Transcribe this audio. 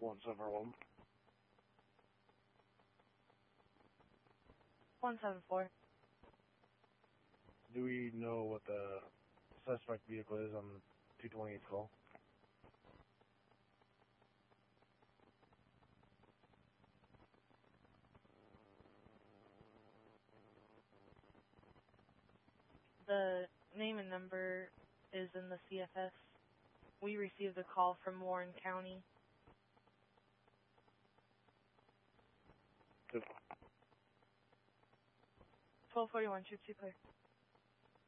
171. 174. Do we know what the suspect vehicle is on 228 call? The name and number is in the CFS. We received a call from Warren County. 1241, shoot, clear.